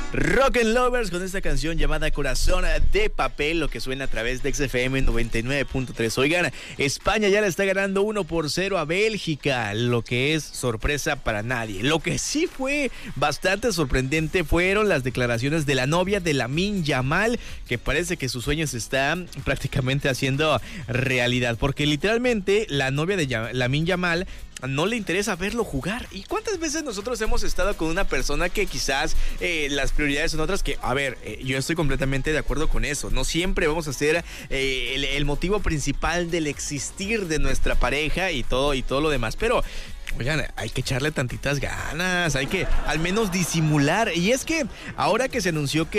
Rock and Lovers con esta canción llamada Corazón de Papel, lo que suena a través de XFM 99.3. Oigan, España ya le está ganando 1-0 a Bélgica, lo que es sorpresa para nadie. Lo que sí fue bastante sorprendente fueron las declaraciones de la novia de Lamine Yamal, que parece que su sueño se está prácticamente haciendo realidad, porque literalmente la novia de Lamine Yamal no le interesa verlo jugar. ¿Y cuántas veces nosotros hemos estado con una persona que quizás las prioridades son otras? Que, a ver, yo estoy completamente de acuerdo con eso. No siempre vamos a ser el motivo principal del existir de nuestra pareja y todo lo demás. Pero, oigan, hay que echarle tantitas ganas, hay que al menos disimular. Y es que ahora que se anunció que